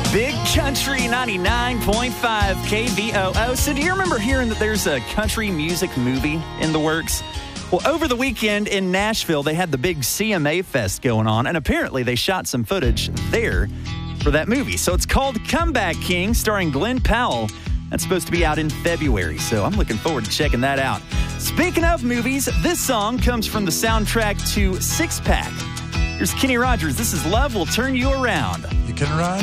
Big Country 99.5 KVOO. So do you remember hearing that there's a country music movie in the works? Well, over the weekend in Nashville, they had the big CMA Fest going on, and apparently they shot some footage there for that movie. So it's called Comeback King, starring Glenn Powell. That's supposed to be out in February, so I'm looking forward to checking that out. Speaking of movies, this song comes from the soundtrack to Six Pack. Here's Kenny Rogers. This is Love Will Turn You Around. You can ride